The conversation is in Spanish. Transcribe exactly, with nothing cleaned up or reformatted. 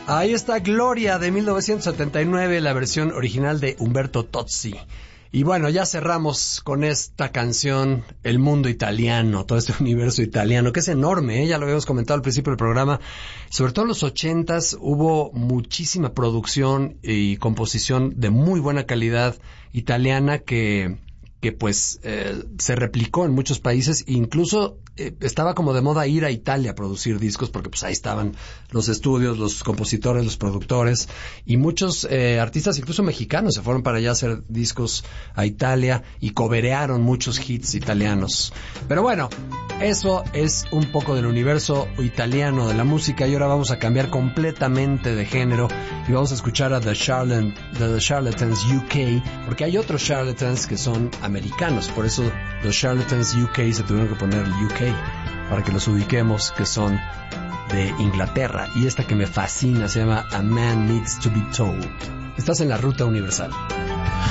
Ahí está Gloria de mil novecientos setenta y nueve, la versión original de Umberto Tozzi. Y bueno, ya cerramos con esta canción, el mundo italiano, todo este universo italiano, que es enorme, ¿eh? Ya lo habíamos comentado al principio del programa. Sobre todo en los ochentas hubo muchísima producción y composición de muy buena calidad italiana que, que pues eh, se replicó en muchos países, incluso eh, estaba como de moda ir a Italia a producir discos, porque pues ahí estaban los estudios, los compositores, los productores, y muchos eh, artistas, incluso mexicanos, se fueron para allá a hacer discos a Italia y coberearon muchos hits italianos. Pero bueno, eso es un poco del universo italiano de la música, y ahora vamos a cambiar completamente de género y vamos a escuchar a The, Charlat- The Charlatans U K, porque hay otros Charlatans que son americanos, por eso The Charlatans U K se tuvieron que poner U K para que los ubiquemos, que son de Inglaterra, y esta que me fascina se llama A Man Needs to Be Told. Estás en la Ruta Universal.